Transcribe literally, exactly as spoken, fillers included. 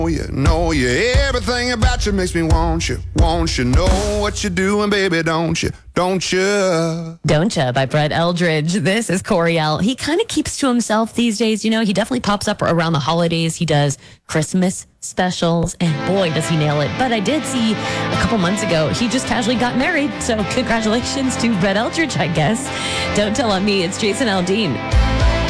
you, know you. Everything about you makes me want you, want you. Know what you're doing, baby, don't you? Don't you? Don't Ya by Brett Eldridge. This is Coriel. He kind of keeps to himself these days. You know, he definitely pops up around the holidays. He does Christmas specials, and boy, does he nail it. But I did see a couple months ago, he just casually got married. So congratulations to Brett Eldridge, I guess. Don't tell on me. It's Jason Aldean.